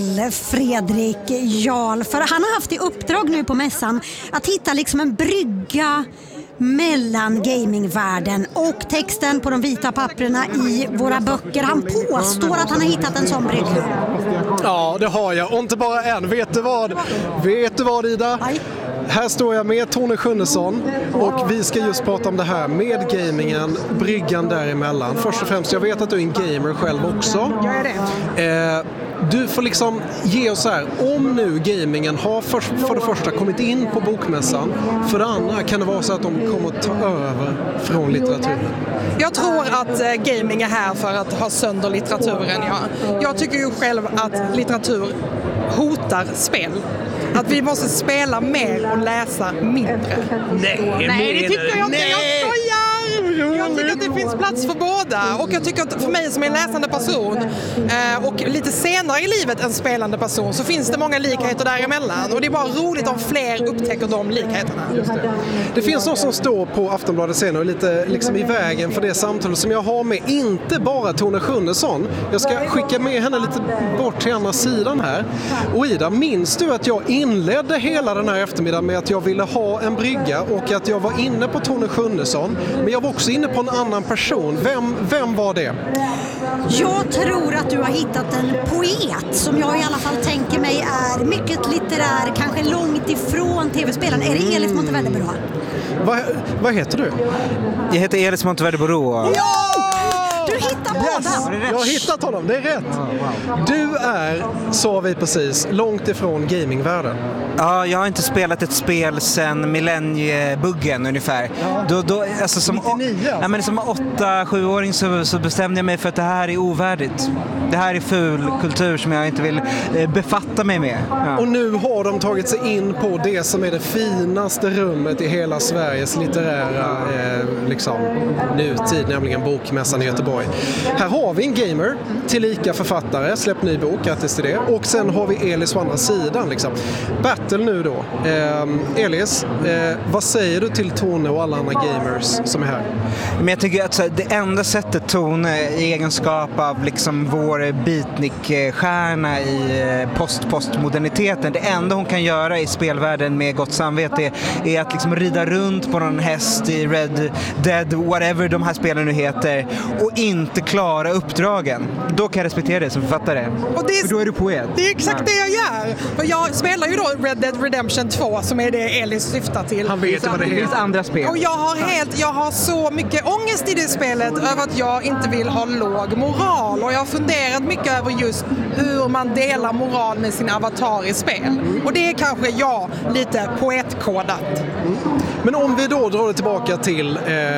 Fredrik Jarl, för han har haft i uppdrag nu på mässan att hitta liksom en brygga mellan gamingvärlden och texten på de vita papperna i våra böcker. Han påstår att han har hittat en sån brygga. Ja, det har jag. Och inte bara en. Vet du vad, Ida? Nej. Här står jag med Tone Schunnesson och vi ska just prata om det här med gamingen, bryggan däremellan. Först och främst, jag vet att du är en gamer själv också. Jag är det. Du får liksom ge oss här, om nu gamingen har för det första kommit in på bokmässan, för det andra kan det vara så att de kommer att ta över från litteraturen? Jag tror att gaming är här för att ha sönder litteraturen. Jag tycker ju själv att litteratur hotar spel. Att vi måste spela mer och läsa mindre. Nej, det tycker jag inte. Jag skojar! Jag tycker att det finns plats för båda. Och jag tycker att för mig som är en läsande person och lite senare i livet en spelande person, så finns det många likheter däremellan. Och det är bara roligt om fler upptäcker de likheterna. Det finns något som står på Aftonbladets scen och lite liksom i vägen för det samtal som jag har med inte bara Tone Schunnesson. Jag ska skicka med henne lite bort till andra sidan här. Och Ida, minns du att jag inledde hela den här eftermiddagen med att jag ville ha en brygga och att jag var inne på Tone Schunnesson, men jag var också inne på en annan person. Vem var det? Jag tror att du har hittat en poet som jag i alla fall tänker mig är mycket litterär, kanske långt ifrån tv-spelaren. Är det Elis Monteverde-Bro? Vad heter du? Jag heter Elis Monteverde-Bro. Du hittar båda! Jag har hittat honom, det är rätt. Du är, sa vi precis, långt ifrån gamingvärlden. Ja, jag har inte spelat ett spel sedan millenniebuggen ungefär. Då, alltså som 99 alltså. Ja, men som 8-7-åring så bestämde jag mig för att det här är ovärdigt. Det här är ful kultur som jag inte vill befatta mig med. Ja. Och nu har de tagit sig in på det som är det finaste rummet i hela Sveriges litterära nutid, nämligen bokmässan i Göteborg. Här har vi en gamer, tillika författare, släppt ny bok, grattis till det. Och sen har vi Elis på andra sidan. Liksom. Battle nu då. Elis, vad säger du till Tone och alla andra gamers som är här? Men jag tycker att det enda sättet Tone i egenskap av liksom vår beatnik-stjärna i postmoderniteten, det enda hon kan göra i spelvärlden med gott samvete är att liksom rida runt på någon häst i Red Dead, whatever de här spelen nu heter, och inte klara uppdragen. Då kan jag respektera det som författare. Och för då är du poet. Det är exakt det jag gör. För jag spelar ju då Red Dead Redemption 2 som är det Elis syftar till. Han vet vad det heter. Det finns andra spel. Och jag har så mycket ångest i det spelet över att jag inte vill ha låg moral. Och jag har funderat mycket över just hur man delar moral med sin avatar i spel. Och det är kanske lite poetkodat. Men om vi då drar det tillbaka till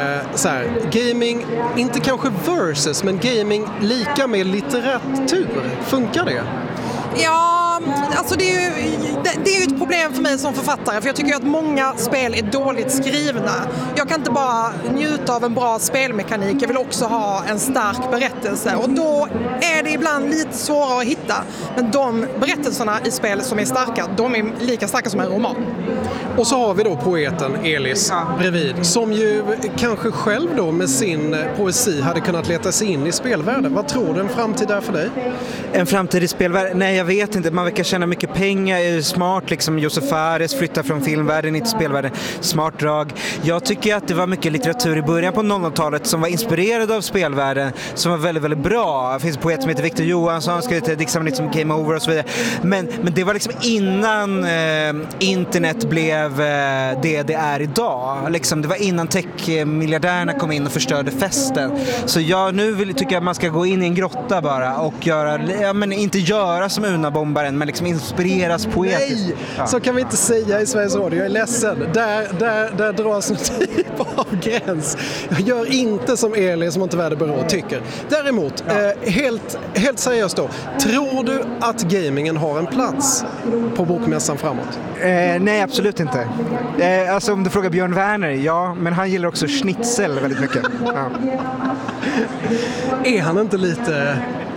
gaming, inte kanske versus, men gaming lika med litteratur. Funkar det? Ja, alltså det är ju ett problem för mig som författare, för jag tycker att många spel är dåligt skrivna. Jag kan inte bara njuta av en bra spelmekanik, jag vill också ha en stark berättelse, och då är det ibland lite svårare att hitta. Men de berättelserna i spel som är starka, de är lika starka som en roman. Och så har vi då poeten Elis bredvid, som ju kanske själv då med sin poesi hade kunnat leta sig in i spelvärlden. Vad tror du en framtid är för dig? En framtid i spelvärlden? Nej, jag vet inte. Man verkar tjäna mycket pengar, är smart liksom. Josef Fares flyttar från filmvärlden till spelvärlden. Smart drag. Jag tycker att det var mycket litteratur i början på 00-talet som var inspirerad av spelvärlden, som var väldigt, väldigt bra. Det finns en poet som heter Victor Johansson, skrivit diktsamling liksom Game Over och så vidare. Men det var liksom innan internet blev det är idag. Liksom, det var innan tech-miljardärerna kom in och förstörde festen. Så tycker jag att man ska gå in i en grotta bara och inte göra som Unabombaren, men liksom inspireras poetiskt. Nej, så kan vi inte säga i Sveriges Radio. Jag är ledsen. Där dras en typ av gräns. Jag gör inte som Elis Monteverde-Bro tycker. Däremot, helt seriöst då, tror du att gamingen har en plats på bokmässan framåt? Nej, absolut inte. Alltså om du frågar Björn Werner, ja, men han gillar också schnitzel väldigt mycket. Ja. Är han inte lite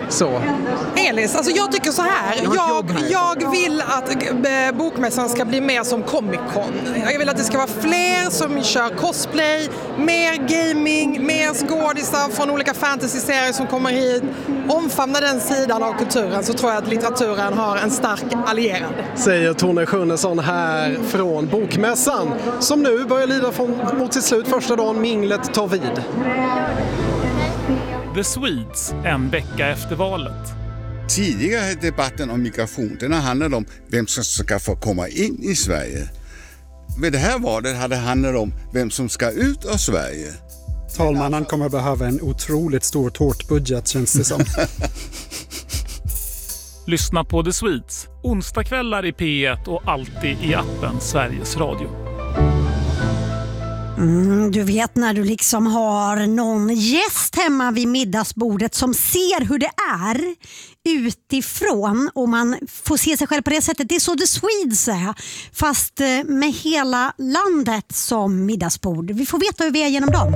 Så. Elis, alltså jag tycker så här. Jag vill att bokmässan ska bli mer som Comic Con. Jag vill att det ska vara fler som kör cosplay, mer gaming, mer skådisar från olika fantasy-serier som kommer hit. Omfamna den sidan av kulturen, så tror jag att litteraturen har en stark allierad. Säger Tone Schunnesson här från Bokmässan, som nu börjar lida mot sitt slut. Första dagen minglet tar vid. The Swedes, en vecka efter valet. Tidigare debatten om migration, den har handlat om vem som ska få komma in i Sverige. Vid det här valet hade det handlat om vem som ska ut av Sverige. Talmannen kommer behöva en otroligt stor tårtbudget, känns det som. Lyssna på The Swedes, onsdagskvällar i P1 och alltid i appen Sveriges Radio. Du vet när du liksom har någon gäst hemma vid middagsbordet som ser hur det är utifrån och man får se sig själv på det sättet. Det är så The Swedes är, fast med hela landet som middagsbord. Vi får veta hur vi är genom dem.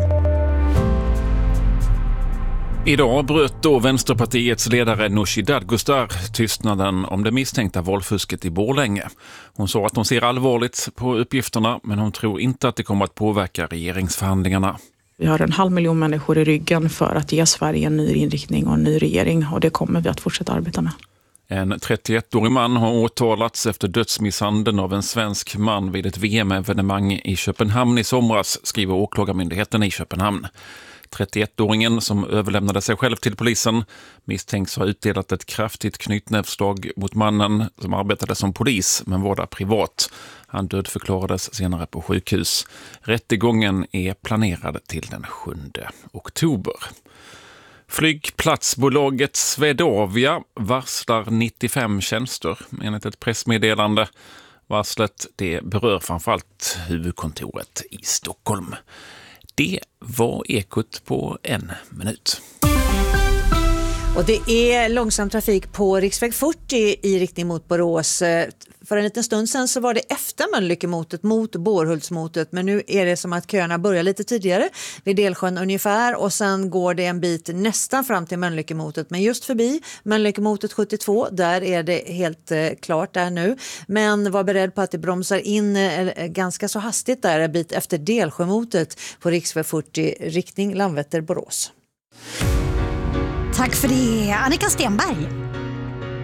Idag bröt då Vänsterpartiets ledare Nooshi Dadgostar tystnaden om det misstänkta valfusket i Borlänge. Hon sa att hon ser allvarligt på uppgifterna, men hon tror inte att det kommer att påverka regeringsförhandlingarna. Vi har 500 000 människor i ryggen för att ge Sverige en ny inriktning och en ny regering, och det kommer vi att fortsätta arbeta med. En 31-årig man har åtalats efter dödsmisshandeln av en svensk man vid ett VM-evenemang i Köpenhamn i somras, skriver åklagarmyndigheten i Köpenhamn. 31-åringen som överlämnade sig själv till polisen misstänks ha utdelat ett kraftigt knytnävsslag mot mannen som arbetade som polis men var där privat. Han dödförklarades senare på sjukhus. Rättegången är planerad till den 7 oktober. Flygplatsbolaget Swedavia varslar 95 tjänster enligt ett pressmeddelande. Varslet det berör framförallt huvudkontoret i Stockholm. Det var Ekot på en minut. Och det är långsam trafik på riksväg 40 i riktning mot Borås. För en liten stund sedan så var det efter Mölnlyckemotet mot Borhultsmotet, men nu är det som att köerna börjar lite tidigare vid Delsjön ungefär, och sen går det en bit nästan fram till Mölnlyckemotet, men just förbi Mölnlyckemotet 72, där är det helt klart där nu. Men var beredd på att det bromsar in ganska så hastigt där en bit efter Delsjömotet på riksväg 40 riktning Landvetter-Borås. Tack för det, Annika Stenberg.